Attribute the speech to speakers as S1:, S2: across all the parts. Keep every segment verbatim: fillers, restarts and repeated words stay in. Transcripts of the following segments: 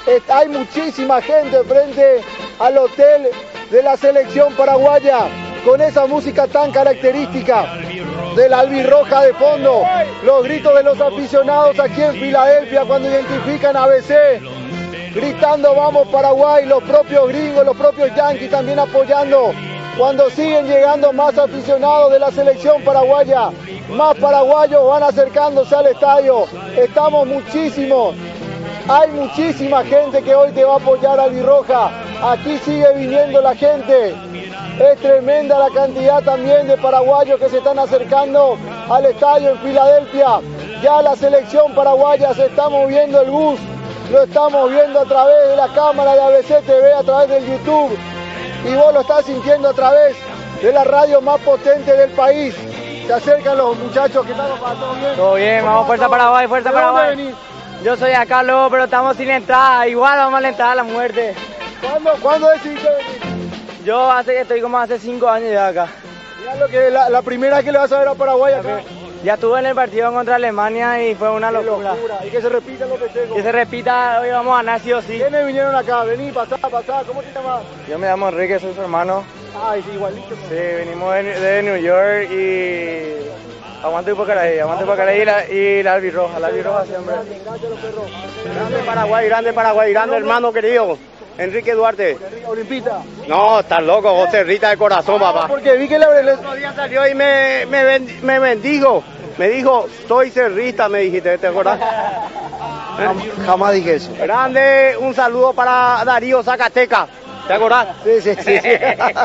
S1: Hay muchísima gente frente al hotel de la selección paraguaya, con esa música tan característica de la albirroja de fondo, los gritos de los aficionados aquí en Filadelfia cuando identifican a A B C, gritando vamos Paraguay, los propios gringos, los propios yanquis también apoyando, cuando siguen llegando más aficionados de la selección paraguaya, más paraguayos van acercándose al estadio, estamos muchísimos, hay muchísima gente que hoy te va a apoyar albirroja, aquí sigue viniendo la gente. Es tremenda la cantidad también de paraguayos que se están acercando al estadio en Filadelfia. Ya la selección paraguaya se está moviendo el bus, lo estamos viendo a través de la cámara de A B C T V, a través del YouTube. Y vos lo estás sintiendo a través de la radio más potente del país. Se acercan los muchachos que están todo bien.
S2: Todo bien, vamos, fuerza Paraguay, fuerza Paraguay. ¿Venís? Yo soy acá luego, pero estamos sin entrada. Igual vamos a la entrada a la muerte.
S1: ¿Cuándo, ¿cuándo decidiste venir?
S2: Yo hace, estoy como hace cinco años ya acá.
S1: Ya lo que la, la primera que le vas a ver a Paraguay acá.
S2: Ya estuve en el partido contra Alemania y fue una locura.
S1: locura. Y que se repita lo que tengo.
S2: Que se repita, hoy vamos a ganar sí o sí.
S1: ¿Quiénes vinieron acá? Vení, pasá, pasá. ¿Cómo te llamas?
S2: Yo me llamo Enrique, soy su hermano.
S1: Ay, sí, igualito.
S2: Sí, venimos de, de New York y... Aguante por Caraí, aguante por Caraí y la, y la albirroja, la albirroja siempre.
S3: Grande Paraguay, grande Paraguay, grande hermano querido. Enrique Duarte.
S1: Olimpita.
S3: No, estás loco, José Rita de corazón,
S1: ah,
S3: papá.
S1: Porque vi que la el
S3: otro día salió y me, me, bend, me bendijo. Me dijo, soy cerrista, me dijiste, ¿te acordás?
S1: Jamás dije eso.
S3: Grande, un saludo para Darío Zacateca. ¿Te acordás?
S1: Sí, sí, sí. sí.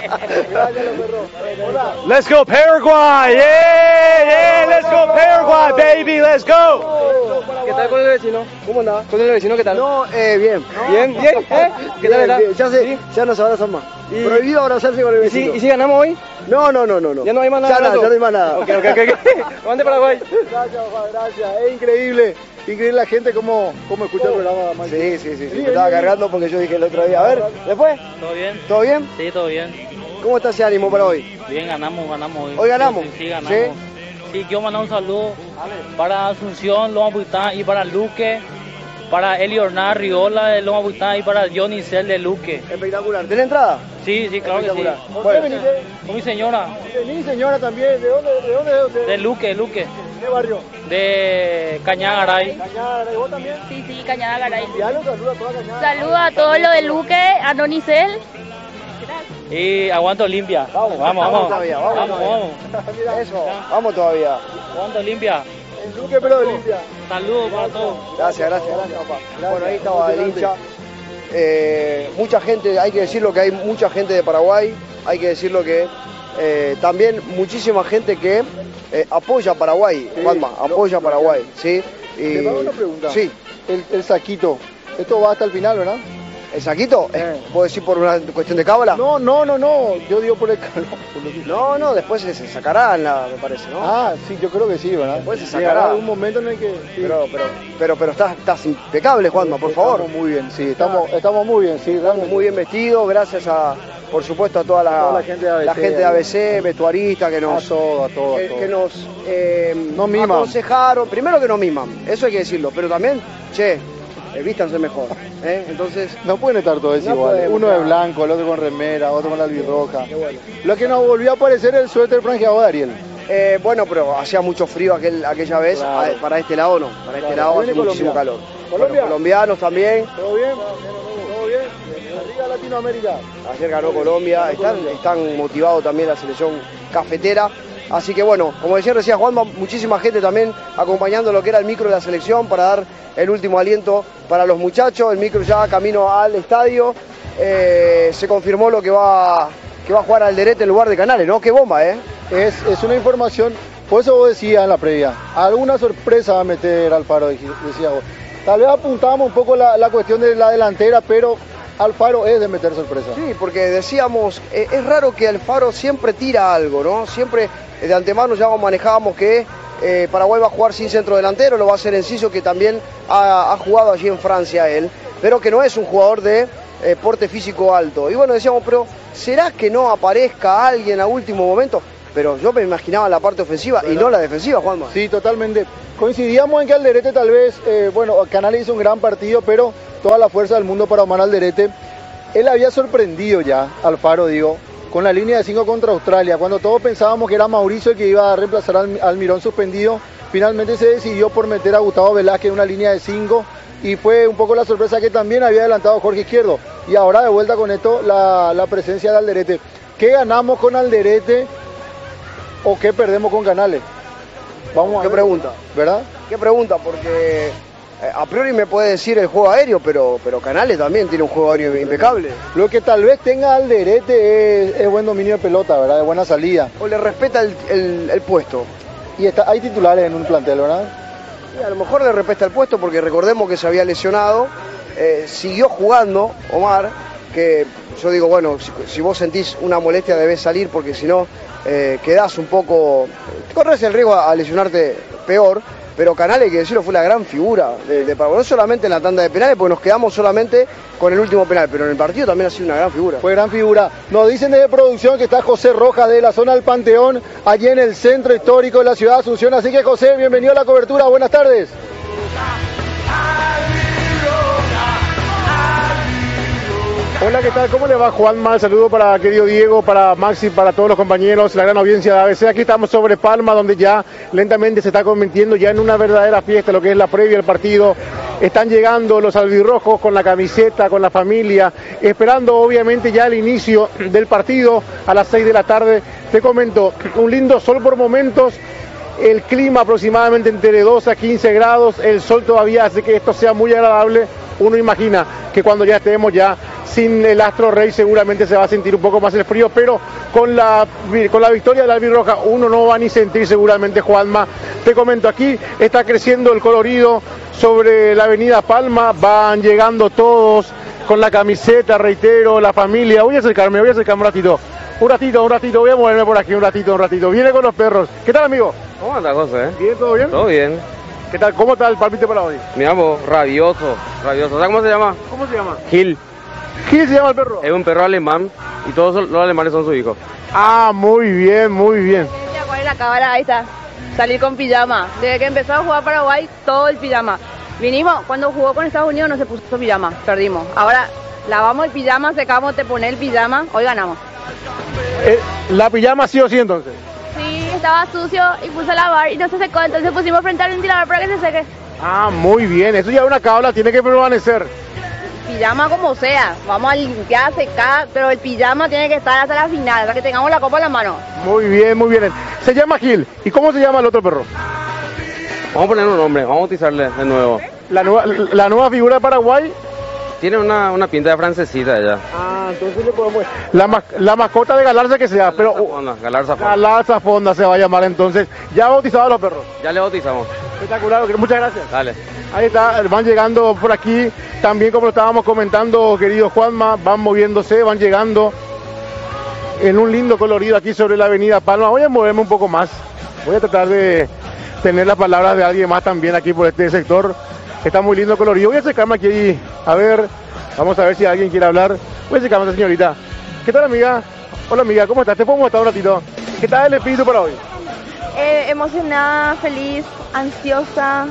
S4: Let's go Paraguay, yeah, yeah, let's go Paraguay, baby, let's go.
S2: ¿Qué tal con el vecino?
S1: ¿Cómo andaba?
S2: ¿Con el vecino qué tal?
S1: No, eh, bien.
S2: Bien, bien, ¿eh? ¿Qué
S1: bien,
S2: tal
S1: bien. Ya, se, ¿sí? Ya no se abrazan más. Y... Prohibido abrazarse con el vecino.
S2: ¿Y si, ¿Y si ganamos hoy?
S1: No, no, no, no, no.
S2: Ya no hay más nada.
S1: Ya, no, ya no hay más nada.
S2: Ok, ok, ok. ¿Dónde Paraguay?
S1: Gracias, papá, gracias. Es increíble. Increíble la gente como, como escucha oh. el programa. Man. Sí, sí, sí. sí. Me estaba cargando porque yo dije el otro día. A ver, ¿después?
S5: ¿Todo bien?
S1: ¿Todo bien?
S5: Sí, todo bien.
S1: ¿Cómo está ese ánimo para hoy?
S5: Bien, ganamos, ganamos hoy.
S1: ¿Hoy ganamos?
S5: Sí, sí, ganamos. ¿Sí? Sí, quiero mandar un saludo para Asunción, Loma Buitán y para Luque, para Eli Orná Riola de Loma Buitán y para Johnny Cel de Luque.
S1: Espectacular. ¿Tiene entrada?
S5: Sí, sí, claro que sí.
S1: ¿Por bueno. qué venís?
S5: Con mi señora.
S1: Mi señora también. ¿De dónde, de dónde es usted?
S5: De Luque, de Luque.
S1: ¿Qué barrio?
S5: De Cañada-Garay.
S1: Cañada-Garay, ¿vos también?
S6: Sí, sí, Cañada-Garay.
S1: Saludos a toda Cañada.
S6: Saludos a todos los de Luque, a Nonicel.
S5: Y aguanto limpia.
S1: Vamos,
S5: vamos,
S1: vamos.
S5: Vamos,
S1: todavía, vamos.
S5: vamos.
S1: Todavía. vamos. Mira eso, vamos todavía.
S5: Aguanto limpia.
S1: En Luque, pero de limpia.
S5: Saludos para todos.
S1: Gracias, gracias, gracias, papá. Bueno, ahí estaba el hincha. Eh, mucha gente, hay que decirlo que hay mucha gente de Paraguay, hay que decirlo que eh, también muchísima gente que eh, apoya a Paraguay, sí, Juanma, apoya a Paraguay, ¿sí? Y, ¿te hago una pregunta? Sí. El, el saquito, esto va hasta el final, ¿verdad? ¿El saquito? Eh. ¿Puedo decir por una cuestión de cábala? No, no, no, no, yo digo por el calor. No, no, después se, se sacará, la, me parece, ¿no? Ah, sí, yo creo que sí, ¿verdad? Después se sacará. Un momento en el que... Sí. Pero, pero, pero, pero estás, estás impecable, Juanma, por favor. Estamos muy bien, sí, estamos, estamos muy bien, sí. Estamos muy bien vestidos, gracias a, por supuesto, a toda la, toda la gente de A B C, la gente de A B C, vestuarista, que nos... A todo, a todo, que, a todo. Que nos eh, no miman. Aconsejaron, primero que nos miman, eso hay que decirlo, pero también, che... Eh, vístanse mejor, ¿eh? Entonces... No pueden estar todos no iguales, uno de blanco, el otro con remera, otro con la albirroja. Bueno. Lo que nos volvió a aparecer el suéter franjeado de Ariel. Eh, bueno, pero hacía mucho frío aquel, aquella vez, claro. a, para este lado no, para este claro. lado hace muchísimo calor. ¿Colombia? Bueno, colombianos también. ¿Todo bien? ¿Todo bien? Arriba Latinoamérica. Ayer ganó Colombia, están, están motivados también la selección cafetera. Así que bueno, como decía recién Juanma, muchísima gente también acompañando lo que era el micro de la selección para dar el último aliento para los muchachos. El micro ya camino al estadio. Eh, se confirmó lo que va, que va a jugar Alderete en lugar de Canales, ¿no? ¡Qué bomba, eh! Es, es una información, por eso vos decías en la previa, alguna sorpresa va a meter Alfaro, decía vos. Tal vez apuntamos un poco la, la cuestión de la delantera, pero... Alfaro es de meter sorpresa. Sí, porque decíamos, eh, es raro que Alfaro siempre tira algo, ¿no? Siempre eh, de antemano ya manejábamos que eh, Paraguay va a jugar sin centro delantero, lo va a hacer Enciso, que también ha, ha jugado allí en Francia él, pero que no es un jugador de eh, porte físico alto. Y bueno, decíamos, pero ¿será que no aparezca alguien a último momento? Pero yo me imaginaba la parte ofensiva ¿verdad? Y no la defensiva, Juanma. Sí, totalmente. Coincidíamos en que Alderete tal vez, eh, bueno, Canales hizo un gran partido, pero
S7: toda la fuerza del mundo para Omar Alderete. Él había sorprendido ya, Alfaro, digo, con la línea de cinco contra Australia. Cuando todos pensábamos que era Mauricio el que iba a reemplazar al Almirón suspendido, finalmente se decidió por meter a Gustavo Velázquez en una línea de cinco y fue un poco la sorpresa que también había adelantado Jorge Izquierdo. Y ahora de vuelta con esto, la, la presencia de Alderete. ¿Qué ganamos con Alderete o qué perdemos con Canales? Vamos a
S1: ¿Qué
S7: ver.
S1: pregunta?
S7: ¿Verdad?
S1: ¿Qué pregunta? Porque eh, a priori me puede decir el juego aéreo, pero, pero Canales también tiene un juego aéreo impecable.
S7: Lo que tal vez tenga Alderete es, es buen dominio de pelota, ¿verdad? De buena salida.
S1: O le respeta el, el, el puesto.
S7: Y está, hay titulares en un plantel, ¿verdad?
S1: Sí, a lo mejor le respeta el puesto porque recordemos que se había lesionado, eh, siguió jugando Omar, que yo digo, bueno, si, si vos sentís una molestia debés salir porque si no eh, quedás un poco, corres el riesgo a, a lesionarte peor, pero Canales, hay que decirlo, fue la gran figura de, de Paraguay, no solamente en la tanda de penales, porque nos quedamos solamente con el último penal, pero en el partido también ha sido una gran figura.
S7: Fue gran figura. Nos dicen desde producción que está José Rojas de la zona del Panteón, allí en el centro histórico de la ciudad de Asunción. Así que José, bienvenido a la cobertura, buenas tardes.
S8: Hola, ¿qué tal? ¿Cómo le va, Juanma? Saludo para querido Diego, para Maxi, para todos los compañeros, la gran audiencia de A B C. Aquí estamos sobre Palma, donde ya lentamente se está convirtiendo ya en una verdadera fiesta, lo que es la previa del partido. Están llegando los albirrojos con la camiseta, con la familia, esperando obviamente ya el inicio del partido a las seis de la tarde. Te comento, un lindo sol por momentos. El clima aproximadamente entre dos a quince grados, el sol todavía hace que esto sea muy agradable. Uno imagina que cuando ya estemos ya sin el Astro Rey seguramente se va a sentir un poco más el frío, pero con la, con la victoria del albirroja uno no va ni sentir seguramente, Juanma. Te comento, aquí está creciendo el colorido sobre la avenida Palma, van llegando todos con la camiseta, reitero, la familia. Voy a acercarme, voy a acercarme un ratito, un ratito, un ratito, voy a moverme por aquí un ratito, un ratito. Viene con los perros. ¿Qué tal, amigo?
S9: ¿Cómo anda, José?
S8: ¿Bien, todo bien?
S9: Todo bien.
S8: ¿Qué tal? ¿Cómo está el palpite para hoy?
S9: Mira vos, rabioso, rabioso. ¿Sabes cómo se llama?
S8: ¿Cómo se llama?
S9: Gil.
S8: ¿Gil se llama el perro?
S9: Es un perro alemán y todos los alemanes son sus hijos.
S8: Ah, muy bien, muy bien.
S6: ¿Cuál es la cámara? Ahí está. Salir con pijama. Desde que empezó a jugar Paraguay, todo el pijama. Vinimos, cuando jugó con Estados Unidos no se puso pijama, perdimos. Ahora lavamos el pijama, secamos, te pones el pijama, hoy ganamos.
S8: Eh, ¿La pijama sí o sí entonces?
S6: Sí, estaba sucio y puse a lavar y no se secó, entonces pusimos frente al ventilador para que se seque.
S8: Ah, muy bien, eso ya es una cábala, tiene que permanecer.
S6: Pijama como sea, vamos a limpiar, secar, pero el pijama tiene que estar hasta la final, hasta que tengamos la copa en la mano.
S8: Muy bien, muy bien. Se llama Gil. ¿Y cómo se llama el otro perro?
S9: Vamos a poner un nombre, vamos a bautizarle de nuevo.
S8: La nueva, la nueva figura de Paraguay.
S9: Tiene una, una pinta de francesita ella.
S8: Ah, entonces le podemos... La, mas, la mascota de Galarza que sea, pero...
S9: Fonda, Galarza Fonda.
S8: Galarza Fonda se va a llamar entonces. ¿Ya bautizado a los perros?
S9: Ya le bautizamos.
S8: Espectacular, muchas gracias.
S9: Dale.
S8: Ahí está, van llegando por aquí, también como lo estábamos comentando, querido Juanma, van moviéndose, van llegando en un lindo colorido aquí sobre la avenida Palma. Voy a moverme un poco más, voy a tratar de tener las palabras de alguien más también aquí por este sector. Está muy lindo colorido. Voy a acercarme aquí, a ver, vamos a ver si alguien quiere hablar. Voy a acercarme a esta señorita. ¿Qué tal, amiga? Hola, amiga, ¿cómo estás? ¿Te podemos estar un ratito? ¿Qué tal el espíritu para hoy?
S10: Eh, emocionada, feliz, ansiosa,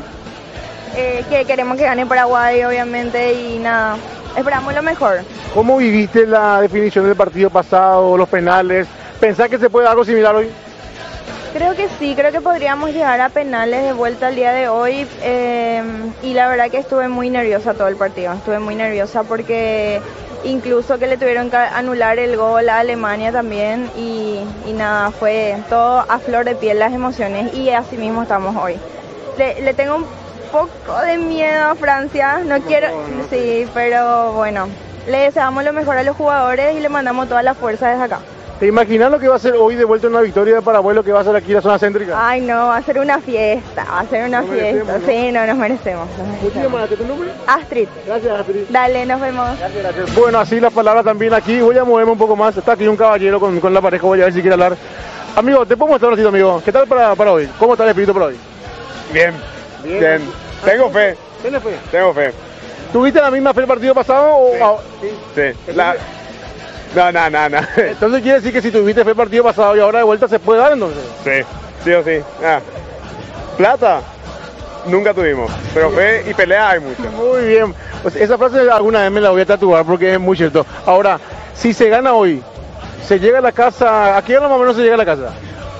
S10: eh, que queremos que gane Paraguay, obviamente, y nada, esperamos lo mejor.
S8: ¿Cómo viviste la definición del partido pasado, los penales? ¿Pensás que se puede dar algo similar hoy?
S10: Creo que sí, creo que podríamos llegar a penales de vuelta el día de hoy, eh, y la verdad que estuve muy nerviosa todo el partido, estuve muy nerviosa porque incluso que le tuvieron que anular el gol a Alemania también, y, y nada, fue todo a flor de piel las emociones, y así mismo estamos hoy. Le, le tengo un poco de miedo a Francia, no quiero, sí, pero bueno, le deseamos lo mejor a los jugadores y le mandamos toda la fuerza desde acá.
S8: ¿Te imaginas lo que va a ser hoy de vuelta una victoria de Paraguay, lo que va a ser aquí en la zona céntrica?
S10: Ay, no, va a ser una fiesta, va a ser una
S8: ¿Nos
S10: fiesta.
S8: merecemos, no?
S10: Sí, no, nos merecemos. Nos merecemos.
S8: ¿Muchas tu nombre?
S10: Astrid.
S8: Gracias, Astrid.
S10: Dale, nos vemos.
S8: Gracias, gracias. Bueno, así las palabras también aquí. Voy a moverme un poco más. Está aquí un caballero con, con la pareja, voy a ver si quiere hablar. Amigo, ¿te puedo mostrar un ratito, amigo? ¿Qué tal para, para hoy? ¿Cómo está el espíritu para hoy?
S11: Bien, bien. bien. Tengo fe.
S8: ¿Tienes fe?
S11: Tengo fe.
S8: ¿Tuviste la misma fe el partido pasado? O...
S11: Sí. sí. sí. La... No, no, no, no.
S8: Entonces quiere decir que si tuviste fe el partido pasado y ahora de vuelta se puede dar entonces.
S11: Sí, sí o sí. Ah. Plata, nunca tuvimos, pero fe y pelea hay mucho.
S8: Muy bien. Pues esa frase alguna vez me la voy a tatuar porque es muy cierto. Ahora, si se gana hoy, ¿se llega a la casa? ¿A qué hora más o menos se llega a la casa?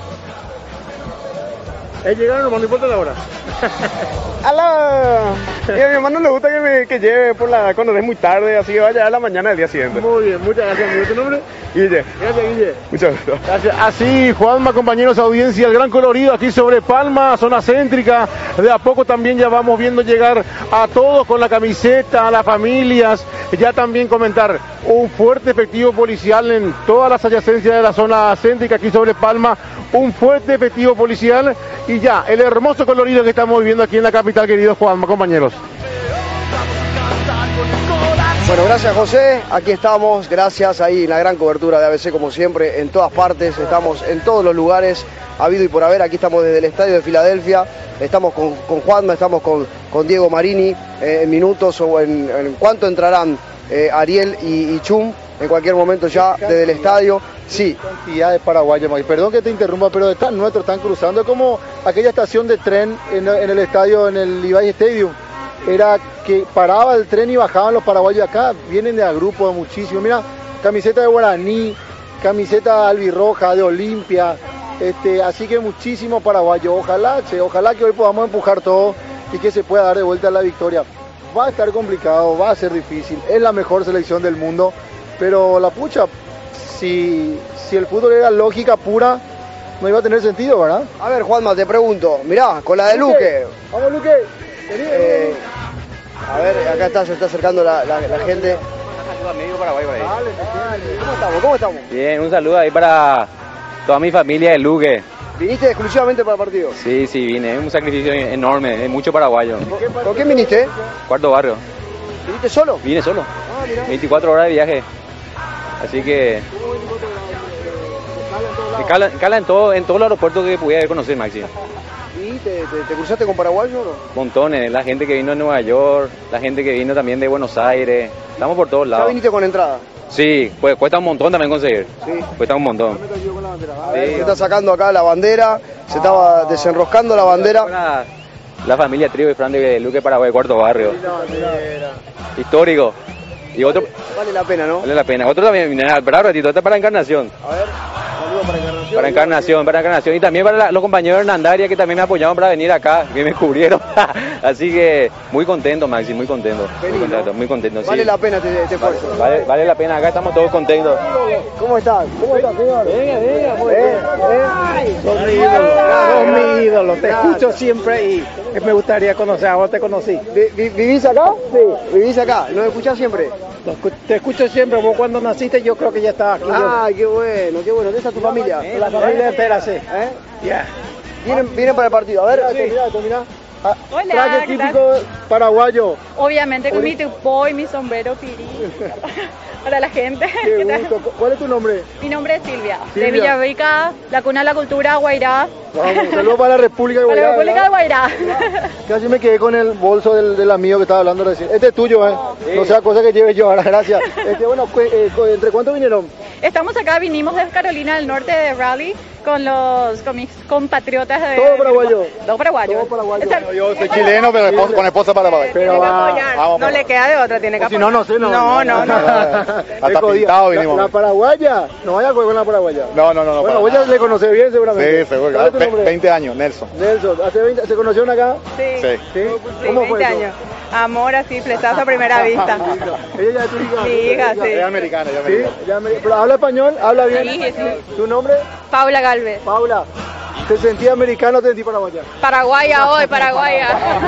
S8: Es llegar nomás, no importa la hora.
S11: A la... Y a mi hermano le gusta que me que lleve por la cuando es muy tarde, así que vaya a la mañana del día siguiente.
S8: Muy bien, muchas gracias, amigo. ¿Tu nombre?
S11: Guille.
S8: Gracias, Guille.
S11: Muchas gracias.
S8: Gracias. Así, Juanma, compañeros, audiencia, el gran colorido aquí sobre Palma, zona céntrica. De a poco también ya vamos viendo llegar a todos con la camiseta, a las familias. Ya también comentar un fuerte efectivo policial en todas las adyacencias de la zona céntrica aquí sobre Palma. Un fuerte efectivo policial y ya, el hermoso colorido que estamos viviendo aquí en la capital, queridos Juanma, compañeros.
S1: Bueno, gracias José, aquí estamos, gracias ahí en la gran cobertura de A B C como siempre, en todas partes, estamos en todos los lugares, habido y por haber, aquí estamos desde el estadio de Filadelfia, estamos con, con Juanma, estamos con, con Diego Marini, eh, en minutos o en, en cuánto entrarán eh, Ariel y, y Chum, en cualquier momento ya desde el estadio. Sí.
S7: Cantidad de paraguayos, perdón que te interrumpa, pero están nuestros, están cruzando como aquella estación de tren en, en el estadio, en el Levi's Stadium. Era que paraba el tren y bajaban los paraguayos acá, vienen de a grupo, de muchísimo. Mira, camiseta de Guaraní, camiseta albirroja, de Olimpia, este, así que muchísimo paraguayo. Ojalá, che, ojalá que hoy podamos empujar todo y que se pueda dar de vuelta la victoria. Va a estar complicado, va a ser difícil, es la mejor selección del mundo, pero la pucha, si, si el fútbol era lógica pura, no iba a tener sentido, ¿verdad?
S1: A ver, Juanma, te pregunto, mirá, con la de Luque.
S7: Luque. Vamos, Luque. Vení,
S1: eh, a ver, acá está, se está acercando la, la, la gente. ¿Cómo estamos? ¿Cómo estamos?
S12: Bien, un saludo ahí para toda mi familia de Luque.
S1: ¿Viniste exclusivamente para el partido?
S12: Sí, sí, vine, es un sacrificio enorme, es mucho paraguayo.
S1: ¿Con, ¿Con quién viniste?
S12: Cuarto Barrio.
S1: ¿Viniste solo?
S12: Vine solo,
S1: ah, mirá.
S12: veinticuatro horas de viaje, así que... Cala, cala en, todo, en todos los aeropuertos que pudiera conocer, Maxi.
S1: ¿Y te, te, te cruzaste con paraguayos o no?
S12: Montones, la gente que vino de Nueva York, la gente que vino también de Buenos Aires, estamos por todos lados.
S1: ¿Ya viniste con entrada?
S12: Sí, pues cuesta un montón también conseguir.
S1: Sí.
S12: Cuesta un montón.
S1: A ver, sí. Se está sacando acá la bandera, se estaba desenroscando la bandera.
S12: La, la familia Trigo y Fran de Luque, Paraguay, Cuarto Barrio. Histórico. Y otro...
S1: Vale la pena, ¿no?
S12: Vale la pena. Otro también, espera un ratito, este es para Encarnación.
S1: A ver, saludos para Encarnación.
S12: Para Encarnación, para Encarnación. Y también para la, los compañeros de Hernandaria que también me apoyaron para venir acá, que me cubrieron. Así que muy contento, Maxi, muy contento.
S1: Feliz,
S12: muy contento,
S1: ¿no?
S12: muy contento.
S1: Vale
S12: sí.
S1: la pena este, este esfuerzo.
S12: Vale, vale la pena, acá estamos todos contentos.
S1: ¿Cómo estás? ¿Cómo estás, señor?
S13: Venga, venga, muy
S1: ¿Eh?
S13: bien. Sos mi ídolo, sos mi ídolo. Te escucho siempre y me gustaría conocer. A vos te conocí.
S1: ¿Vi- ¿Vivís acá? Sí. ¿Vivís acá? ¿Nos escuchás siempre?
S13: Te escucho siempre. Vos cuando naciste yo creo que ya estabas aquí.
S1: Ay, qué bueno, qué bueno. ¿Dónde está tu familia?
S13: La familia entera, sí.
S1: ¿Eh?
S13: Ya.
S1: Vienen, vienen para el partido. A ver,
S7: Mirá, mirá, mirá. Ah,
S14: Hola,
S7: traje
S14: ¿qué
S7: típico paraguayo.
S14: Obviamente con mi tupó y mi sombrero pirí. Para la gente.
S7: Qué
S14: ¿Qué tal?
S7: gusto. ¿Cuál es tu nombre?
S14: Mi nombre es Silvia,
S7: Silvia.
S14: de Villarrica, la cuna de la cultura, Guairá.
S7: Vamos, saludos para la República de
S14: Para
S7: Guairá.
S14: la República de Guairá.
S7: Casi me quedé con el bolso del, del amigo que estaba hablando recién. Este es tuyo, ¿eh?
S14: Sí.
S7: No sea cosa que lleve yo ahora, gracias. Este, bueno, cu- eh, cu- ¿entre cuántos vinieron?
S14: Estamos acá, vinimos de Carolina del Norte de Raleigh con los con mis compatriotas de...
S7: Todo paraguayo.
S14: Dos paraguayos.
S7: Todo paraguayo.
S14: Esa-
S15: Yo soy chileno, pero esposa- con esposa paraguaya.
S7: Pero
S14: Tiene que
S7: va.
S14: apoyar.
S15: vamos,
S14: No
S15: vamos.
S14: le queda de otra, tiene que
S7: O si no, no sé, no.
S14: No, no, no.
S15: Hasta
S7: Jodida.
S15: pintado
S7: La,
S15: vinimos.
S7: la paraguaya. No vaya a jugar con la paraguaya.
S15: No, no, no. no
S7: Bueno,
S15: para
S7: vos ya
S15: nada.
S7: le conocés bien seguramente.
S15: Sí, seguro.
S7: ¿Cuál es tu
S15: Ve-
S7: nombre?
S15: veinte años, Nelson.
S7: Nelson. ¿Hace veinte, ¿Se conocieron acá?
S14: Sí,
S15: Sí.
S7: Sí.
S14: sí,
S7: ¿Cómo fue
S14: veinte
S7: eso?
S14: años. Amor así, flechazo a primera vista.
S7: Ella ya es tu hija.
S14: Mi hija, sí.
S15: Es americana, es
S7: Sí,
S15: americana.
S7: ya me- pero habla español, habla bien.
S14: Sí, sí.
S7: ¿Tu nombre?
S14: Paula Galvez.
S7: Paula. ¿Te sentías americano o te sentí paraguaya?
S14: Paraguaya hoy, Paraguaya.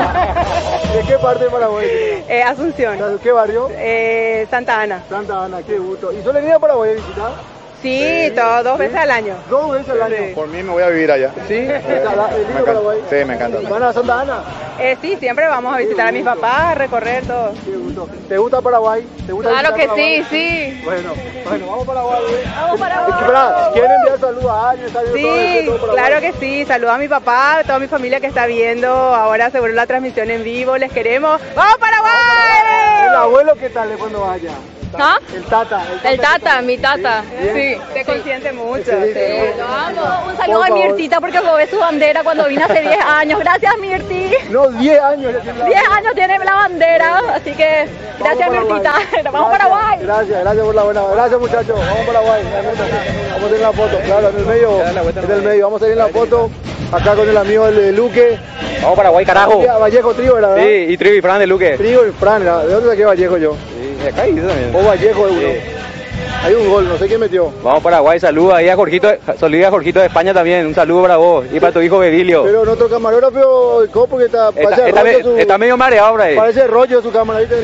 S7: ¿De qué parte de Paraguay?
S14: Eh, Asunción.
S7: ¿Qué barrio?
S14: Eh, Santa Ana.
S7: Santa Ana, qué gusto. ¿Y suele venir a Paraguay a visitar?
S14: Sí, todo, dos veces al año.
S7: Dos veces al año.
S15: Por mí me voy a vivir allá.
S7: ¿Sí? ¿El
S15: Me
S7: lindo
S15: encanta.
S7: Paraguay?
S15: Sí, me encanta.
S7: ¿Van a Santa Ana?
S14: Eh, sí, siempre vamos a visitar a mis papás, a recorrer todo.
S7: Qué gusto. ¿Te gusta Paraguay? ¿Te gusta
S14: Claro que
S7: visitar
S14: sí,
S7: Paraguay?
S14: sí.
S7: Bueno, bueno, vamos a Paraguay. ¿eh?
S14: Vamos Paraguay.
S7: Es que, pará, ¿quieren enviar saludos a alguien? ¿Está viendo todo
S14: Sí,
S7: esto, todo Paraguay?
S14: claro que sí. Saludo a mi papá, a toda mi familia que está viendo ahora seguro la transmisión en vivo. Les queremos. ¡Vamos
S7: ¿El
S14: Paraguay!
S7: abuelo qué tal es cuando vaya?
S6: ¿Ah?
S7: El Tata.
S6: El Tata, mi Tata.
S7: Bien.
S6: Sí, te consiente mucho.
S7: Sí,
S6: Sí, lo amo. Un saludo
S7: Por
S6: a
S7: favor.
S6: Mirtita porque robé su bandera cuando vine hace diez años. Gracias, Mirti.
S7: No, diez años. ya tiene la-
S6: diez años tiene la bandera, así que gracias,
S7: Vamos
S6: Mirtita.
S7: Paraguay.
S6: Vamos a Paraguay.
S7: Gracias, gracias por la buena. Gracias, muchachos. Vamos a Paraguay. Vamos a hacer la foto. Claro, en el medio. En el medio. Vamos a salir en la foto. Acá con el amigo del de Luque.
S12: Vamos Paraguay, carajo.
S7: Vallejo Trigo, ¿verdad?
S12: Sí, y Trigo y Fran de Luque.
S7: Trigo y Fran, ¿verdad? ¿De dónde saqué Vallejo yo?
S12: Sí, de acá y también.
S7: O Vallejo de uno. Hay un gol, no sé quién metió.
S12: Vamos Paraguay, saludos ahí a Jorgito, saludos a Jorgito de España también, un saludo para vos y para tu hijo Bedilio.
S7: Pero nuestro camarógrafo, ¿cómo? Porque está,
S12: Está,
S7: parece
S12: está
S7: rollo
S12: me-
S7: su,
S12: está medio mareado por ahí.
S7: parece rollo su cámara. ¿Viste?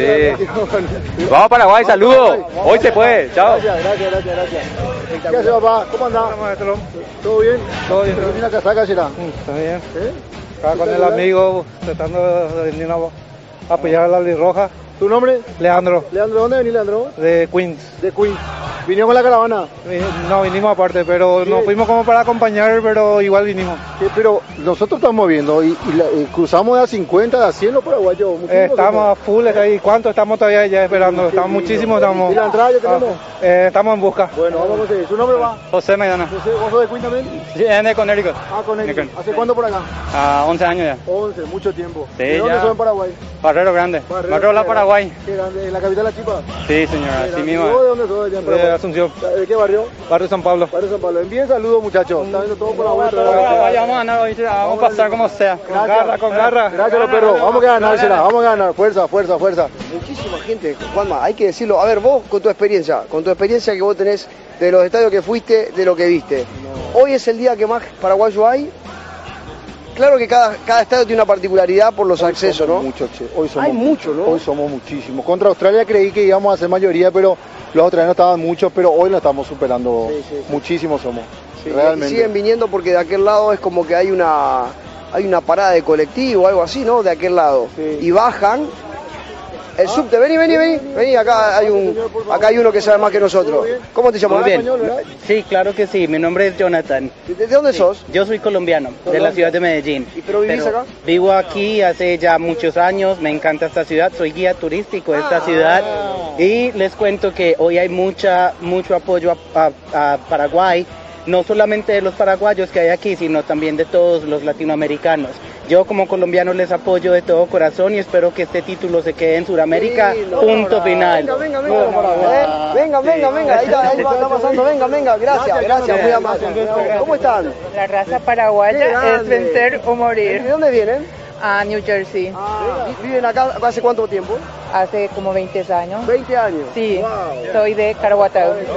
S12: Sí. Vamos Paraguay, saludos. Hoy se puede, chao.
S7: Gracias, gracias, gracias, gracias. ¿Qué hace, papá? ¿Cómo andás? ¿Todo bien?
S13: Todo bien.
S7: ¿Pero tiene la casaca, será?
S13: Está bien.
S7: ¿Eh?
S13: Acá con el amigo tratando de venir a apoyar a la Albirroja.
S7: ¿Tu nombre?
S13: Leandro,
S7: Leandro, ¿dónde venís, Leandro?
S13: de Queens.
S7: De Queens. ¿Vinieron con la caravana?
S13: Eh, No, vinimos aparte, pero
S7: Sí.
S13: nos fuimos como para acompañar, pero igual vinimos.
S7: Sí, pero nosotros estamos viendo y, y la- y cruzamos de a cincuenta, de a cien los paraguayos.
S13: Eh,
S7: muchísimos
S13: estamos a
S7: somos.
S13: full, ¿y cuánto estamos todavía ya esperando? Estamos muchísimos, estamos.
S7: ¿Y la entrada ya tenemos?
S13: Ah, eh, estamos en busca.
S7: Bueno, vamos a conseguir. ¿Su nombre va?
S16: José Maidana.
S7: José, ¿vos sos de Queens también?
S16: Sí, de Connecticut.
S7: Ah, con él.
S16: Nickel.
S7: ¿Hace cuándo por acá?
S16: A once años ya.
S7: once, mucho tiempo.
S16: Sí,
S7: ¿De dóndde
S16: ya.
S7: son en Paraguay?
S16: Barrero Grande.
S7: Barrero
S16: Barrero La
S7: Grande.
S16: Paraguay.
S7: Qué grande, ¿en la capital La Chipa?
S16: Sí, señora, así
S7: ¿Y
S16: mismo.
S7: vos de dónde sos? Allá en
S13: De
S7: Paraguay.
S13: Asunción,
S7: ¿De qué barrio?
S13: barrio San Pablo.
S7: Barrio San Pablo. Envíen saludos, muchachos. Está viendo todo por la vuelta.
S16: Vaya, vamos a ganar hoy, vamos a pasar como sea.
S13: Con garra, con garra.
S7: Gracias, los perros. Vamos a ganársela. Vamos a ganar. Fuerza, fuerza, fuerza.
S1: Muchísima gente, Juanma, hay que decirlo. A ver, vos con tu experiencia, con tu experiencia que vos tenés de los estadios que fuiste, de lo que viste. Hoy es el día que más paraguayo hay. Claro que cada, cada estadio tiene una particularidad por los
S7: Hoy
S1: accesos,
S7: somos
S1: ¿no?
S7: Muchos, che. Hoy somos
S1: Hay muchos, ¿no?
S7: Hoy somos muchísimos. Contra Australia creí que íbamos a ser mayoría, pero los australianos estaban muchos, pero hoy lo estamos superando.
S1: Sí, sí, sí.
S7: Muchísimos somos.
S1: Sí, y
S7: realmente.
S1: siguen viniendo porque de aquel lado es como que hay una hay una parada de colectivo, algo así, ¿no? De aquel lado.
S7: Sí.
S1: Y bajan. El subte, vení, vení, vení, vení, acá hay un, acá hay uno que sabe más que nosotros. ¿Cómo te llamas?
S17: Muy bien. Sí, claro que sí. Mi nombre es Jonathan.
S1: ¿De de dónde
S17: Sí,
S1: sos?
S17: Yo soy colombiano, de
S1: Colombia.
S17: la ciudad de Medellín.
S1: ¿Y pero vivís acá?
S17: Vivo aquí hace ya muchos años, me encanta esta ciudad, soy guía turístico de esta
S1: Ah.
S17: ciudad y les cuento que hoy hay mucha, mucho apoyo a, a- a Paraguay, no solamente de los paraguayos que hay aquí, sino también de todos los latinoamericanos. Yo como colombiano les apoyo de todo corazón y espero que este título se quede en Sudamérica,
S1: Sí, no,
S17: punto
S1: no,
S17: final.
S1: Venga, venga, venga, eh, venga, venga, venga, ahí está, ahí va, está pasando, venga, venga, gracias, gracias, muy amable. ¿Cómo están?
S18: La raza paraguaya
S1: Qué
S18: es
S1: grande.
S18: vencer o morir.
S1: ¿De dónde vienen?
S18: A New Jersey.
S1: Vi- ¿Viven acá hace cuánto tiempo?
S18: Hace como veinte años.
S1: veinte años.
S18: Sí,
S1: Wow.
S18: soy de Caraguatá.
S1: A ver,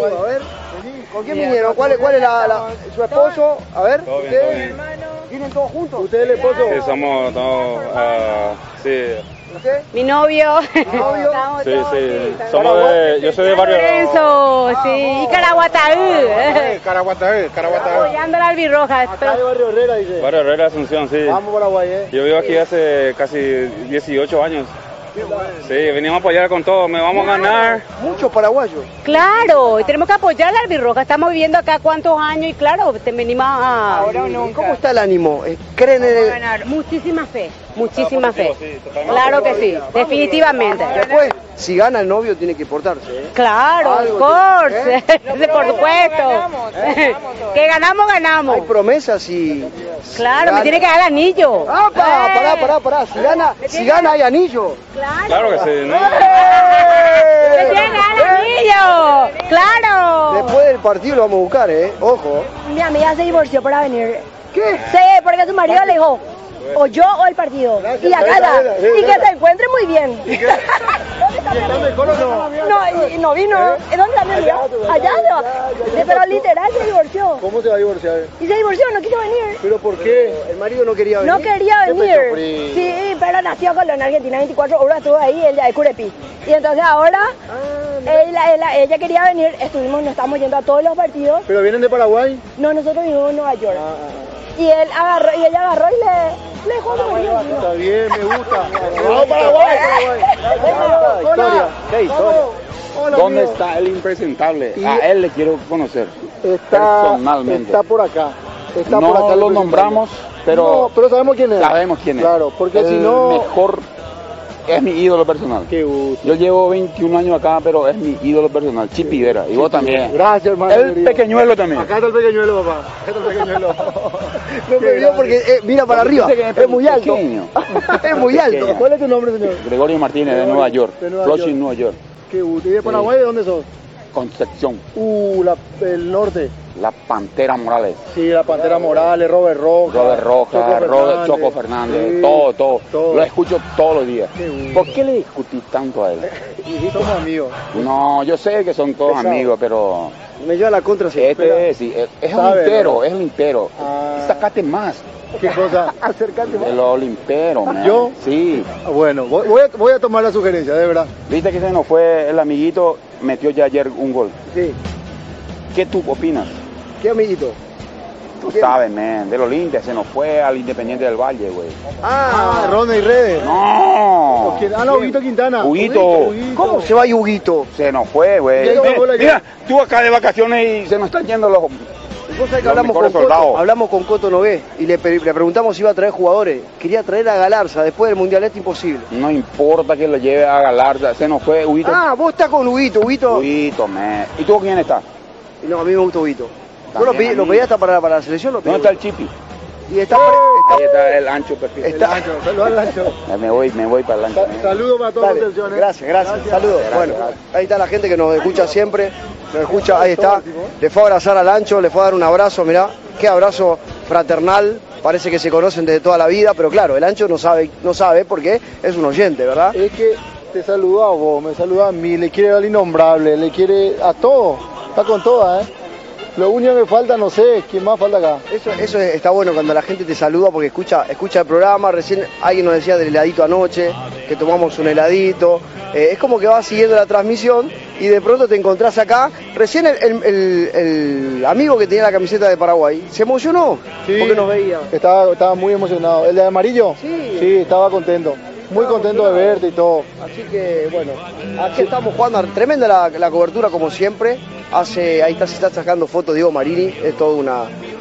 S1: ¿con quién vinieron? ¿Cuál es, cuál es la, la- su esposo? A ver,
S19: Todo bien,
S1: ¿ustedes
S19: todo
S1: vienen todos juntos? ¿Usted es el esposo?
S19: Sí, somos todos, ah, sí,
S1: ¿Usted?
S6: Mi novio.
S1: ¿Novio?
S19: sí, sí, somos de, yo soy de barrio.
S6: Lorenzo, sí, y Caraguataú.
S13: Caraguatá, Caraguatá.
S6: Apoyando a la Albirroja.
S7: Acá de Barrio Herrera, dice.
S19: Barrio Herrera, Asunción, sí.
S7: Vamos Paraguay, eh.
S19: Yo vivo aquí hace casi dieciocho años. Sí, venimos a apoyar con todo, me vamos a ganar.
S1: Muchos paraguayos.
S6: Claro, y tenemos que apoyar a la Albirroja. Estamos viviendo acá cuántos años y claro, te venimos a...
S18: Ahora o nunca.
S1: ¿Cómo está el ánimo? Eh, ¿Creen en el...?
S6: ganar. Muchísima fe, muchísima fe. Claro que sí, definitivamente.
S1: Después, si gana el novio, tiene que portarse, ¿eh?
S6: Claro, of
S1: Algo
S6: course,
S1: tiene-
S6: por supuesto. Que ganamos, ganamos.
S1: Hay promesas y...
S6: Claro,
S1: gana-
S6: me tiene que dar el anillo.
S1: ¡Ah, pa!
S6: Eh.
S1: Pará, pará, pará. Si gana, si gana hay anillo.
S19: Claro que sí, ¿no?
S6: Me tiene que dar el anillo. Claro.
S1: Después del partido lo vamos a buscar, ¿eh? Ojo.
S20: Mi amiga se divorció para venir.
S1: ¿Qué?
S20: Sí, porque su marido le dijo, o yo o el partido. Y acá está. Y que se encuentre muy bien.
S7: ¿Está mejor o no?
S20: No, y, y no vino. ¿En dónde está mi amiga? Allá se va. Sí, pero literal se divorció.
S7: ¿Cómo se va a divorciar?
S20: Y se divorció, no quiso venir.
S7: ¿Pero por qué?
S1: El marido no quería venir.
S20: No quería
S7: Qué
S20: venir.
S7: pecho frío.
S20: Sí, pero nació con en Argentina, veinticuatro horas estuvo ahí, ella de Curepi. Y entonces ahora ella, ella, ella quería venir, estuvimos, nos estamos yendo a todos los partidos.
S7: ¿Pero vienen de Paraguay?
S20: No, nosotros vivimos en Nueva York. Y él agarró, y ella agarró y le, le dejó a su marido.
S7: Está bien, me gusta.
S20: ¡Vamos, Paraguay!
S7: Historia.
S21: ¿Qué historia?
S7: Hola,
S21: ¿Dónde
S7: amigo.
S21: está el impresentable?
S7: Y-
S21: A él le quiero conocer.
S7: Está,
S21: personalmente.
S7: está por acá. Está
S21: no
S7: por acá el
S21: lo
S7: representante.
S21: nombramos, pero
S7: No, pero sabemos quién es.
S21: sabemos quién es.
S7: Claro, porque
S21: el
S7: si no...
S21: mejor es mi ídolo personal.
S7: Qué gusto.
S21: Yo llevo veintiún años acá, pero es mi ídolo personal, Chipi Vera. Y vos también.
S7: Gracias, hermano.
S21: El
S7: querido.
S21: pequeñuelo también.
S7: Acá está el pequeñuelo, papá. Acá está el pequeñuelo.
S1: No me vio porque eh, mira para arriba. Es muy alto. Es muy alto.
S7: ¿Cuál es tu nombre, señor?
S21: Gregorio Martínez, de Nueva York.
S7: De Nueva
S21: Flushing,
S7: York.
S21: Nueva York.
S7: Qué gusto. ¿Y de Paraguay de dónde sos?
S21: Concepción.
S7: Uh, la, el norte.
S21: La Pantera Morales.
S7: Sí, la Pantera Morales, Robert Roja.
S21: Robert Roja,
S7: Choco
S21: Robert
S7: Fernández.
S21: Choco Fernández,
S7: Sí,
S21: todo, todo,
S7: todo.
S21: Lo escucho todos los días.
S7: Qué gusto.
S21: ¿Por qué le discutís tanto a él?
S7: Somos amigos.
S21: No, yo sé que son todos
S1: Pesado.
S21: amigos, pero
S1: Me lleva la contra si
S21: este sí, es, es un
S7: Sabe,
S21: impero,
S7: ¿no?
S21: es un impero.
S7: Ah.
S21: Sácate más
S7: ¿Qué cosa?
S1: Acercate
S21: de lo impero, man.
S7: ¿Yo?
S21: Sí.
S7: Bueno, voy, voy a, voy a tomar la sugerencia, de verdad.
S21: Viste que se nos fue el amiguito, metió ya ayer un gol.
S1: Sí.
S21: ¿Qué tú opinas?
S1: ¿Qué amiguito?
S21: Tú
S1: ¿Quién?
S21: sabes, man, del Olimpia, se nos fue al Independiente del Valle, güey.
S7: Ah, Ronda y Redes.
S21: No.
S7: ¿O quién? Ah, no, Huguito Quintana.
S21: Huguito.
S7: Huguito.
S1: ¿Cómo se va Yuguito?
S21: Se nos fue, güey.
S7: Ya hizo
S21: Mira,
S7: gol ayer.
S21: mira, tú acá de vacaciones y se nos están yendo los...
S1: Vos sabés que
S21: Los
S1: hablamos con,
S21: mejores
S1: Coto,
S21: soldados.
S1: hablamos con Coto Nogué y le, pe- le preguntamos si iba a traer jugadores. Quería traer a Galarza después del Mundial, este imposible.
S21: No importa que lo lleve a Galarza, se nos fue Huguito.
S1: Ah, vos estás con Huguito, Huguito.
S21: Huguito, man. ¿Y tú con quién estás?
S1: Y no, a mí me gusta Huguito. Yo lo
S21: También
S1: pedí,
S21: a
S1: lo
S21: mí.
S1: pedí hasta para, para la selección, lo pedí.
S21: ¿Dónde está el Chipi?
S1: Y está, pre-
S21: Ahí está el ancho perfil.
S1: está,
S7: El ancho, saludos al ancho.
S21: Ya me voy, me voy para el ancho.
S7: Sa- Saludos para toda la
S1: Dale,
S7: atención. ¿eh?
S1: gracias, gracias, saludos.
S21: Gracias,
S1: Bueno,
S21: gracias.
S1: ahí está la gente que nos escucha siempre, nos escucha, ahí está. Le fue a abrazar al ancho, le fue a dar un abrazo, mirá, qué abrazo fraternal. Parece que se conocen desde toda la vida, pero claro, el ancho no sabe, no sabe porque es un oyente, ¿verdad?
S7: Es que te saluda a vos, me saluda a mí, le quiere al innombrable, le quiere a todo. Está con todas, ¿eh? Lo único que falta, no sé, ¿quién más falta acá?
S1: Eso, eso está bueno cuando la gente te saluda porque escucha, escucha el programa. Recién alguien nos decía del heladito anoche, que tomamos un heladito. Eh, es como que vas siguiendo la transmisión y de pronto te encontrás acá. Recién el, el- el- el amigo que tenía la camiseta de Paraguay se emocionó porque nos veía.
S7: Estaba, estaba muy emocionado. ¿El de amarillo?
S1: Sí.
S7: Sí, estaba contento. Muy contento de verte y todo.
S1: Así que bueno, aquí estamos jugando. Tremenda la, la cobertura como siempre. Hace, ahí está, se está sacando fotos Diego Marini. Es toda una.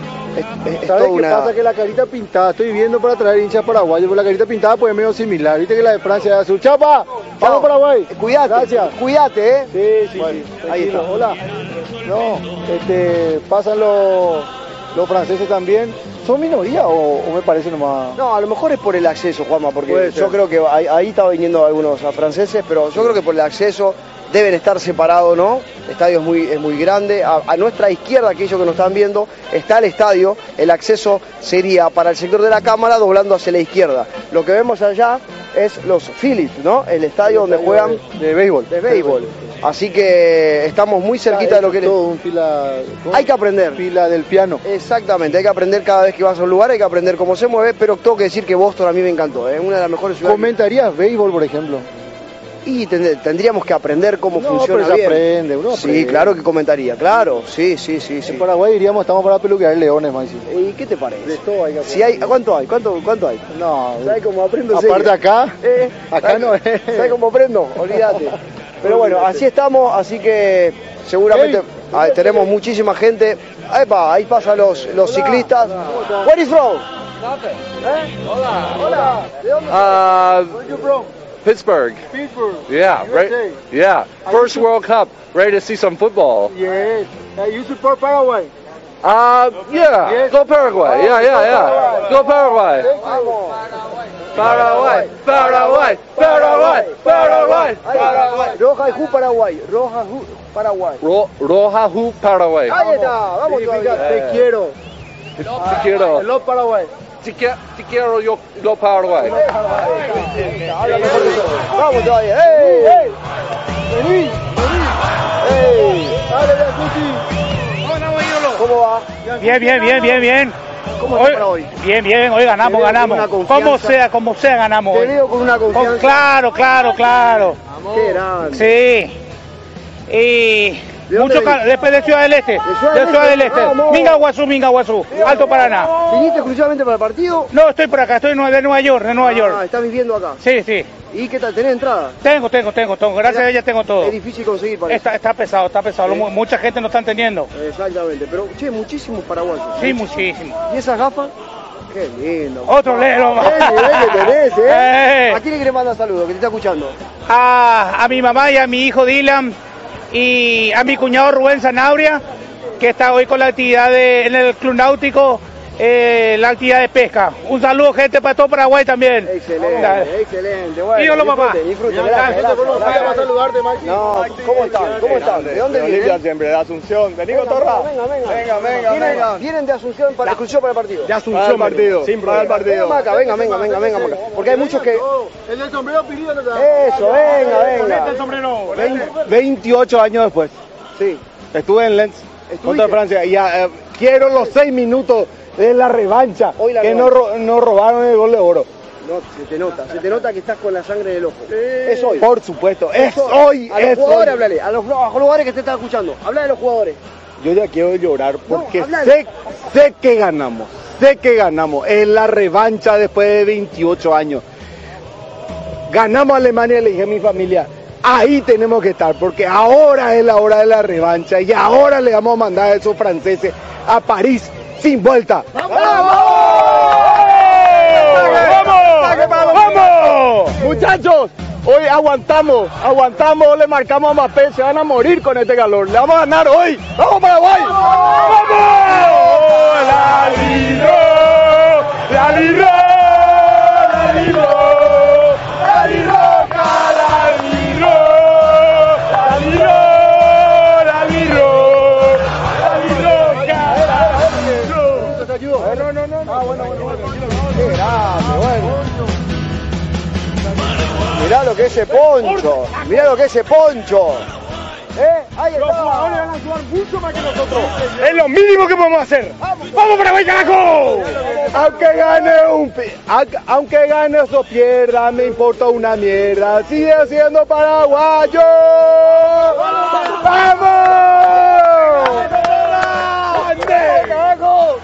S1: Es, es- es
S7: ¿Sabes
S1: toda
S7: qué
S1: una.
S7: pasa? Que la carita pintada, estoy viendo para traer hinchas paraguayos, pero la carita pintada pues es medio similar. Viste que la de Francia es azul. ¡Chapa! ¡Vamos Paraguay!
S1: Cuídate,
S7: Gracias.
S1: cuídate, ¿eh?
S7: Sí, sí,
S1: Bueno,
S7: sí.
S1: ahí
S7: tranquilo.
S1: está.
S7: Hola. No, este, pasan los, los franceses también. ¿Son minoría o, o me parece nomás?
S1: No, a lo mejor es por el acceso, Juanma, porque
S7: Puede
S1: yo
S7: ser.
S1: creo que ahí, ahí está viniendo algunos franceses, pero yo creo que por el acceso deben estar separados, ¿no? El estadio es muy, es muy grande. A, a nuestra izquierda, aquellos que nos están viendo, está el estadio. El acceso sería para el sector de la cámara doblando hacia la izquierda. Lo que vemos allá es los Philips, ¿no? El estadio donde juegan
S7: de, de béisbol.
S1: de béisbol. Así que estamos muy cerquita de lo que
S7: es todo un fila. ¿cómo?
S1: hay que aprender.
S7: Fila del piano.
S1: Exactamente, hay que aprender cada vez que vas a un lugar, hay que aprender cómo se mueve, pero tengo que decir que Boston a mí me encantó, es una de las mejores ciudades.
S7: ¿Comentarías béisbol, por ejemplo?
S1: Y tend- tendríamos que aprender cómo
S7: No,
S1: funciona
S7: pero se
S1: bien.
S7: aprende, uno
S1: Sí,
S7: aprende.
S1: claro que comentaría, claro, sí, sí, sí, sí.
S7: En Paraguay diríamos estamos para peluquear leones, Maxi.
S1: ¿Y qué te parece?
S7: De todo hay que
S1: Si hay, ¿cuánto hay? ¿Cuánto, cuánto hay?
S7: No,
S1: ¿Sabes cómo aprendo?
S7: aparte
S1: enseguida?
S7: acá,
S1: Eh,
S7: acá
S1: ¿sabes-
S7: no es.
S1: ¿Sabes cómo aprendo? Olvídate. Pero bueno, así estamos, así que seguramente ah, tenemos muchísima gente. Epa, ahí pasan los, los ciclistas. Where is from?
S7: Hola. Hola. ¿De dónde
S3: Uh,
S7: Where you from?
S3: Pittsburgh.
S7: Pittsburgh.
S3: Yeah,
S7: U S A.
S3: right. Yeah, first World Cup. Ready to see some football.
S7: Yes. Uh, you support Paraguay?
S3: Uh, yeah.
S7: Yes.
S3: Go Paraguay. Yeah, yeah, yeah. Go Paraguay. Paraguay. Paraguay. Paraguay. Paraguay.
S1: Ahí, Roja Ju Paraguay. Roja Ju Paraguay.
S3: Ro Roja Hu Paraguay.
S1: Ahí está, vamos
S7: Significa
S1: todavía.
S7: te quiero.
S3: Te quiero.
S7: Hello Paraguay.
S3: Te qui- te quiero yo, yo Paraguay.
S1: Habla mejor que yo. Vamos todavía. ¡Ey! ¡Ey!
S7: Vení, vení.
S1: ¡Ey!
S7: Dale, Biancuti.
S1: ¿Cómo va?
S22: Bien, bien, bien, bien, bien.
S1: ¿Cómo
S22: Hoy-
S1: está para hoy?
S22: Bien, bien, hoy ganamos,
S1: Te veo con
S22: ganamos.
S1: una confianza.
S22: Como sea, como sea, ganamos
S1: Te
S22: hoy.
S1: veo con una confianza.
S22: Con- claro, claro, claro.
S1: Qué grande.
S22: Sí. Y
S1: ¿De dónde
S22: mucho
S1: venís?
S22: cal- después de Ciudad del Este.
S1: Ciudad del
S22: De Ciudad del
S1: Este,
S22: Este.
S1: vamos.
S22: Mingaguazú, Mingaguazú. Alto Paraná.
S1: ¿Viniste exclusivamente para el partido?
S22: No, estoy por acá, estoy de Nueva York, de Nueva
S1: Ah,
S22: York.
S1: estás viviendo acá.
S22: Sí, sí.
S1: ¿Y qué tal? ¿Tenés entrada?
S22: Tengo, tengo, tengo, tengo. Gracias a ella tengo todo.
S1: Es difícil conseguir para
S22: Está, está pesado, está pesado. Lo- Mucha gente no está entendiendo.
S1: eso. Exactamente. Pero, che, muchísimos paraguayos.
S22: Sí, muchísimo.
S1: ¿Y esas gafas? Qué lindo.
S22: Otro lero más.
S1: Qué nivel que tenés, ¿eh?
S22: Eh.
S1: ¿A quién le querés mandar saludos? Que te está escuchando.
S22: A, a mi mamá y a mi hijo Dylan y a mi cuñado Rubén Zanabria, que está hoy con la actividad de, en el Club Náutico, eh, la actividad de pesca. Un saludo, gente, para todo Paraguay también.
S1: Excelente,
S22: Dale.
S1: excelente. Bueno,
S22: Ídolo, papá.
S1: disfruten, disfruten. Gracias, gracias, gracias. No, ¿cómo están? ¿Cómo están? ¿De dónde
S11: Bolivia
S1: vienen?
S11: siempre, de Asunción. ¿De Nico
S1: Venga,
S11: Torra?
S1: venga, venga.
S11: Venga, venga,
S1: ¿Vienen,
S11: venga.
S1: vienen de Asunción para exclusión para el partido?
S11: De Asunción. Para el partido.
S1: Sin
S11: Para el
S1: problema.
S11: partido.
S1: Venga acá, venga, venga, venga, venga, venga. Porque hay muchos que...
S7: El del sombrero pidiendo.
S1: Eso, venga, venga.
S11: veintiocho años después.
S1: Sí.
S11: Estuve en Lens contra Francia. Y eh, quiero los seis minutos de la revancha.
S1: Hoy la
S11: que
S1: revancha.
S11: nos no robaron el gol de oro.
S1: No, se te nota, se te nota que estás con la sangre del ojo. Es hoy.
S11: Por supuesto, es
S1: hoy.
S11: hoy.
S1: A los
S11: es
S1: jugadores,
S11: hoy.
S1: hablale. A los, a los jugadores que te están escuchando. Habla de los jugadores.
S11: Yo ya quiero llorar porque
S1: hablale.
S11: sé, sé que ganamos. Sé que ganamos. Es la revancha después de veintiocho años. Ganamos a Alemania, le dije a mi familia. Ahí tenemos que estar, porque ahora es la hora de la revancha y ahora le vamos a mandar a esos franceses a París sin vuelta.
S22: ¡Vamos! ¡Vamos!
S11: Muchachos, hoy aguantamos, aguantamos, le marcamos a Mbappé, se van a morir con este calor. Le vamos a ganar hoy. ¡Vamos Paraguay! ¡Vamos! ¡La libró! ¡La libró! ¡La libró! ¡La libró! ¡La libró! ¡La libró! ¡La libró! ¡La libró! ¡La libró!
S1: ¿Te ayudo? No, no, no. Ah, bueno, bueno, bueno. Qué grande, bueno. Mirá lo que es ese poncho. Mirá lo que es ese poncho. ¿Eh? Ahí está.
S22: Los jugadores van a jugar mucho más que nosotros. Es lo mínimo que podemos hacer. ¡Vamos, Paraguay, carajo!
S11: Aunque gane un pi- aunque- aunque gane o pierda, me importa una mierda. Sigue siendo paraguayo. ¡Vamos! ¡Grande!
S1: ¡Carajo!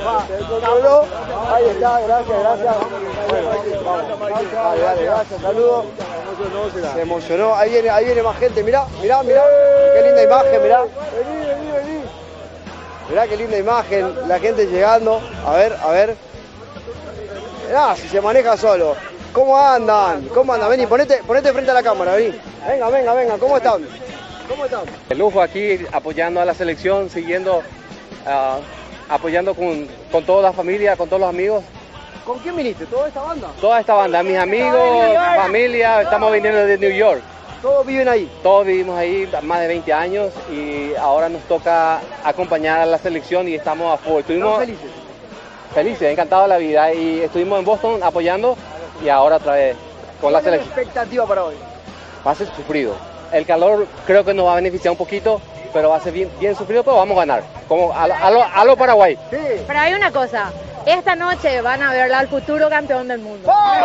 S1: Ahí está, gracias, gracias. Bueno, vamos. Dale, dale, gracias, saludos. Se emocionó. Ahí viene, ahí viene más gente. Mirá, mirá, mirá. Qué linda imagen, mirá. Vení, vení, vení. Mirá qué linda imagen. La gente llegando. A ver, a ver. Mirá, si se maneja solo. ¿Cómo andan? ¿Cómo andan? Vení, ponete, ponete frente a la cámara, vení. Venga, venga, venga. ¿Cómo están? ¿Cómo están?
S12: El lujo aquí apoyando a la selección, siguiendo, ah, apoyando con, con toda la familia, con todos los amigos.
S1: ¿Con quién viniste? ¿Toda esta banda?
S12: Toda esta banda, mis amigos, familia, estamos viniendo de New York.
S1: ¿Todos viven ahí?
S12: Todos vivimos ahí más de veinte años y ahora nos toca acompañar a la selección y estamos a full. Estuvimos
S1: ¿Están felices?
S12: felices, encantados de la vida y estuvimos en Boston apoyando y ahora otra vez con la
S1: ¿Cuál es la
S12: selección.
S1: expectativa para hoy?
S12: Va a ser sufrido. El calor creo que nos va a beneficiar un poquito, pero va a ser bien, bien sufrido, pero vamos a ganar. Como a, lo- a, lo, a lo Paraguay.
S1: Sí.
S2: Pero hay una cosa, esta noche van a verla al futuro campeón del mundo.
S1: ¡Oh!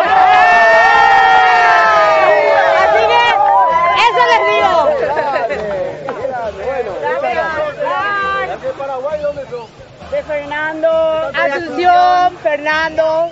S2: Así que eso les digo.
S1: Bueno,
S2: ¿De Paraguay dónde son? De Fernando, Asunción, Fernando.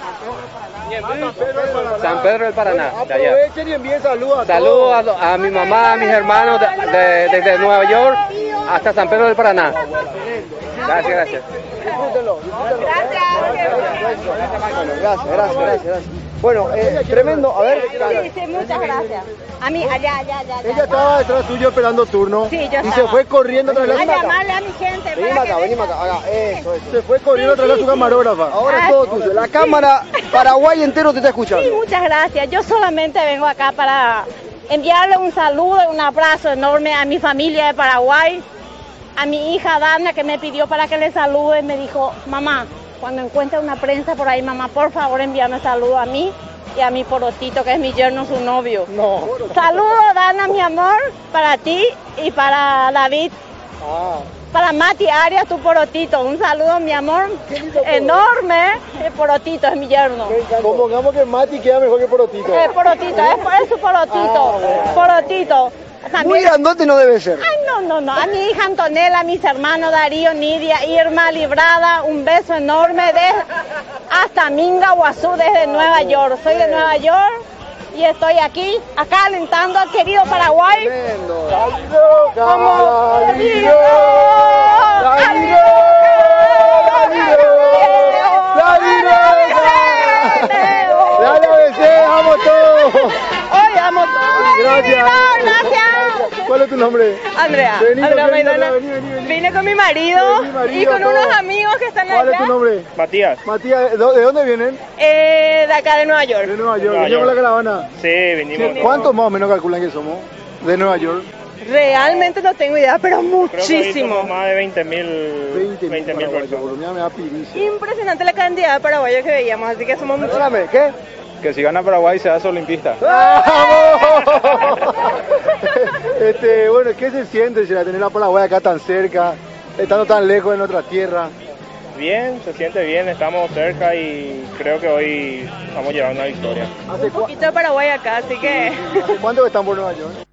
S12: San Pedro del Paraná. de allá.
S1: aprovechen y envíen saludos a
S12: Saludos
S1: todos.
S12: a, lo- a mi mamá, a mis hermanos de- de- desde Nueva York hasta San Pedro del Paraná. Gracias, gracias.
S1: Disfrútenlo, disfrútenlo. Gracias. Bueno, gracias, gracias, gracias, gracias. Bueno, eh, tremendo, a ver.
S2: Sí, sí, muchas gracias. A mí, allá, allá, allá. allá.
S7: Ella estaba detrás tuyo esperando turno
S2: Sí, yo
S7: y se
S2: estaba.
S7: fue corriendo tras
S2: A
S7: la
S2: llamarle a mi gente.
S1: Vení
S2: para
S1: acá,
S2: que
S1: vení
S2: vengan.
S1: acá, haga eso, eso.
S7: se fue corriendo tras su camarógrafa.
S1: Ahora es
S2: Ah,
S1: todo tuyo. La cámara Paraguay entero te está escuchando.
S2: Sí, muchas gracias. Yo solamente vengo acá para enviarle un saludo y un abrazo enorme a mi familia de Paraguay, a mi hija Dana que me pidió para que le salude. Me dijo, mamá, cuando encuentre una prensa por ahí, mamá, por favor envíame saludo a mí y a mi porotito, que es mi yerno, su novio.
S1: No.
S2: Saludos, Dana, mi amor, para ti y para David.
S1: Ah.
S2: Para Mati Arias, tu porotito. Un saludo, mi amor, enorme. El porotito es mi yerno.
S7: Supongamos que Mati queda mejor que Porotito.
S2: Es porotito, es, es su porotito.
S1: Ah, bueno.
S2: Porotito. También-
S1: Muy grandote no debe ser.
S2: Ay, no, no, no. A mi hija Antonella, a mis hermanos Darío, Nidia, Irma, Librada, un beso enorme de hasta Minga, Guazú, desde Nueva York. Soy de Nueva York y estoy aquí, acá alentando al querido Paraguay.
S1: Tremendo.
S2: Como
S1: Darío, Darío, Darío,
S7: Gracias.
S4: Gracias.
S7: ¿Cuál es tu nombre?
S4: Andrea.
S7: Vení,
S4: Andrea
S7: vení,
S4: Maidana.
S7: vení, vení, vení.
S4: Vine con mi marido,
S7: Vení, marido,
S4: y con
S7: todo.
S4: unos amigos que están
S7: ¿Cuál
S4: allá.
S7: es tu nombre?
S19: Matías.
S7: Matías, ¿de dónde vienen?
S4: Eh, de acá de Nueva York.
S7: De Nueva York.
S19: Nueva
S7: ¿Venimos
S19: York.
S7: la caravana?
S19: Sí, venimos.
S7: Sí, ¿cuántos más o menos calculan que somos de Nueva York?
S4: Realmente no tengo idea, pero
S19: Creo que hoy
S4: muchísimo.
S19: somos más de veinte mil veinte mil personas.
S7: Me da piricia.
S4: Impresionante la cantidad de paraguayos que veíamos, así que somos muchos.
S1: Espérame, ¿qué?
S3: Que si gana Paraguay se hace olimpista.
S7: Este, bueno, ¿qué se siente si la tener a Paraguay acá tan cerca, estando tan lejos de nuestra tierra?
S19: Bien, se siente bien, estamos cerca y creo que hoy estamos llevando una victoria.
S7: ¿Hace,
S4: Un poquito de Paraguay acá, así que...
S7: ¿Hace cuánto que están por Nueva York?